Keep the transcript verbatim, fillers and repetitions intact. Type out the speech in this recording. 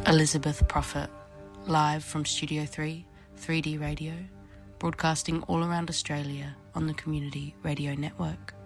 Elizabeth Prophet, live from Studio three, three D Radio, broadcasting all around Australia on the Community Radio Network.